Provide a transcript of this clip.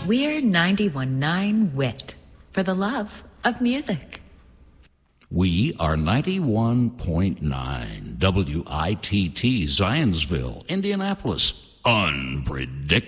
We're 91.9 WIT for the love of music. We are 91.9 WITT Zionsville, Indianapolis. Unpredictable.